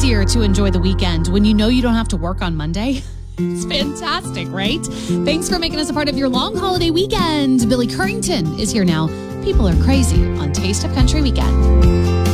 easier to enjoy the weekend when you know you don't have to work on Monday? It's fantastic, right? Thanks for making us a part of your long holiday weekend. Billy Currington is here now. People are crazy on Taste of Country Weekend.